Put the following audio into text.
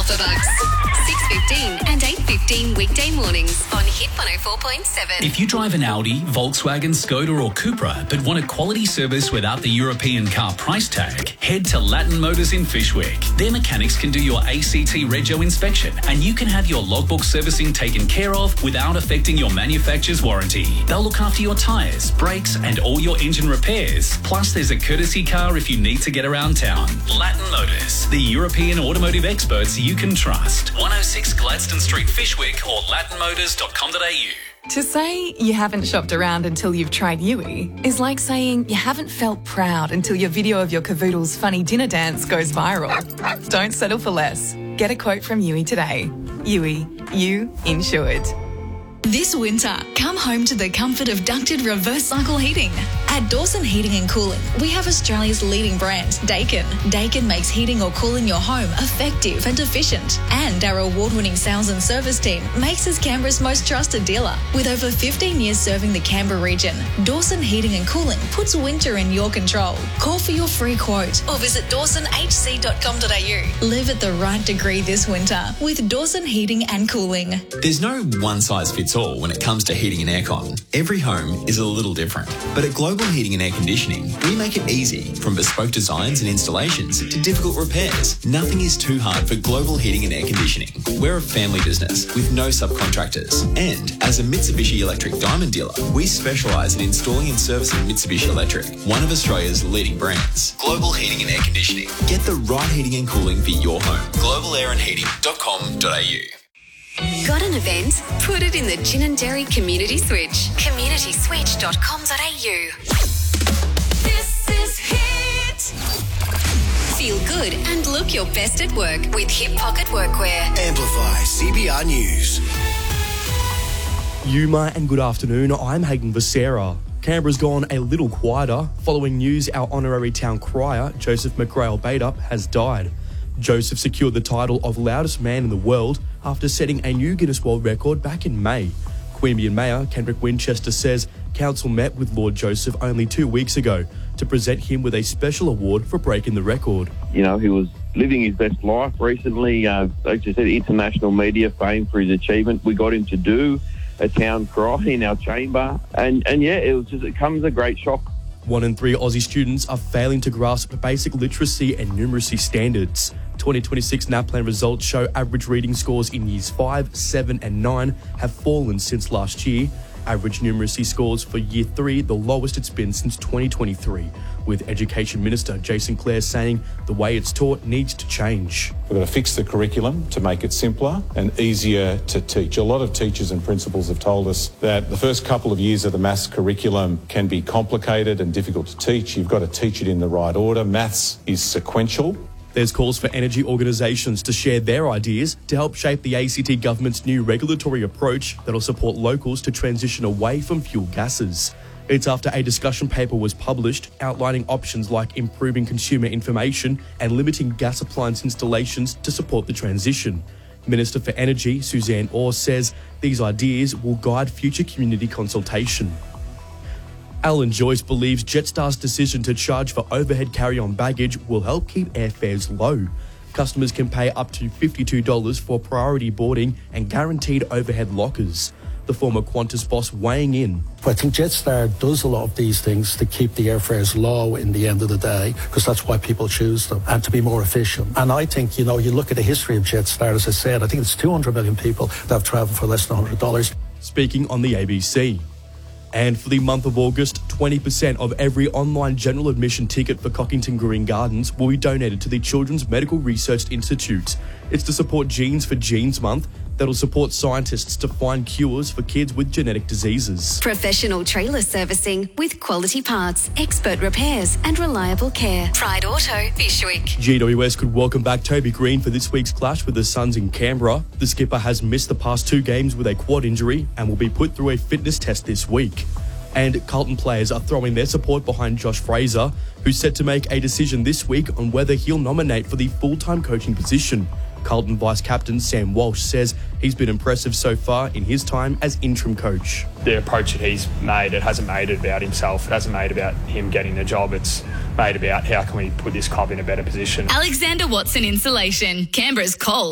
Alpha Bucks. 6:15 and 8:15 weekday mornings on Hit 104.7. If you drive an Audi, Volkswagen, Skoda or Cupra but want a quality service without the European car price tag, head to Latin Motors in Fyshwick. Their mechanics can do your ACT Rego inspection and you can have your logbook servicing taken care of without affecting your manufacturer's warranty. They'll look after your tyres, brakes and all your engine repairs. Plus there's a courtesy car if you need to get around town. Latin Motors, the European automotive experts you can trust. 106 Gladstone Street, Fyshwick or latinmotors.com.au. To say you haven't shopped around until you've tried Yui is like saying you haven't felt proud until your video of your cavoodle's funny dinner dance goes viral. Don't settle for less. Get a quote from Yui today. Yui, you insured. This winter, come home to the comfort of ducted reverse cycle heating. At Dawson Heating and Cooling, we have Australia's leading brand, Daikin. Daikin makes heating or cooling your home effective and efficient. And our award-winning sales and service team makes us Canberra's most trusted dealer. With over 15 years serving the Canberra region, Dawson Heating and Cooling puts winter in your control. Call for your free quote or visit dawsonhc.com.au. Live at the right degree this winter with Dawson Heating and Cooling. There's no one-size-fits-all when it comes to heating and aircon. Every home is a little different. But at Global Heating and Air Conditioning, we make it easy, from bespoke designs and installations to difficult repairs. Nothing is too hard for Global Heating and Air Conditioning. We're a family business with no subcontractors. And as a Mitsubishi Electric Diamond dealer, we specialise in installing and servicing Mitsubishi Electric, one of Australia's leading brands. Global Heating and Air Conditioning. Get the right heating and cooling for your home. globalairandheating.com.au. Got an event? Put it in the Ginninderry Community Switch. communityswitch.com.au. This is Hit. Feel good and look your best at work with Hip Pocket Workwear. Amplify CBR News. Yuma and good afternoon. I'm Hayden Becerra. Canberra's gone a little quieter following news our honorary town crier, Joseph McGrail Baitup, has died. Joseph secured the title of loudest man in the world after setting a new Guinness World Record back in May. Queanbeyan Mayor Kendrick Winchester says council met with Lord Joseph only 2 weeks ago to present him with a special award for breaking the record. You know, he was living his best life recently. Like you said, international media fame for his achievement. We got him to do a town cry in our chamber. And yeah, it comes as a great shock. 1 in 3 Aussie students are failing to grasp basic literacy and numeracy standards. 2026 NAPLAN results show average reading scores in years 5, 7 and 9 have fallen since last year. Average numeracy scores for year 3 the lowest it's been since 2023, with Education Minister Jason Clare saying the way it's taught needs to change. We've got to fix the curriculum to make it simpler and easier to teach. A lot of teachers and principals have told us that the first couple of years of the maths curriculum can be complicated and difficult to teach. You've got to teach it in the right order. Maths is sequential. There's calls for energy organisations to share their ideas to help shape the ACT government's new regulatory approach that'll support locals to transition away from fuel gases. It's after a discussion paper was published outlining options like improving consumer information and limiting gas appliance installations to support the transition. Minister for Energy, Suzanne Orr, says these ideas will guide future community consultation. Alan Joyce believes Jetstar's decision to charge for overhead carry-on baggage will help keep airfares low. Customers can pay up to $52 for priority boarding and guaranteed overhead lockers. The former Qantas boss weighing in. I think Jetstar does a lot of these things to keep the airfares low in the end of the day, because that's why people choose them, and to be more efficient. And I think, you look at the history of Jetstar, as I said, I think it's 200 million people that have travelled for less than $100. Speaking on the ABC. And for the month of August, 20% of every online general admission ticket for Cockington Green Gardens will be donated to the Children's Medical Research Institute. It's to support Genes for Genes Month that'll support scientists to find cures for kids with genetic diseases. Professional trailer servicing with quality parts, expert repairs and reliable care. Pride Auto, Fyshwick. GWS could welcome back Toby Green for this week's clash with the Suns in Canberra. The skipper has missed the past 2 games with a quad injury and will be put through a fitness test this week. And Carlton players are throwing their support behind Josh Fraser, who's set to make a decision this week on whether he'll nominate for the full-time coaching position. Carlton Vice-Captain Sam Walsh says he's been impressive so far in his time as interim coach. The approach that he's made, it hasn't made it about himself. It hasn't made it about him getting the job. It's made about how can we put this club in a better position. Alexander Watson Insulation, Canberra's Coal.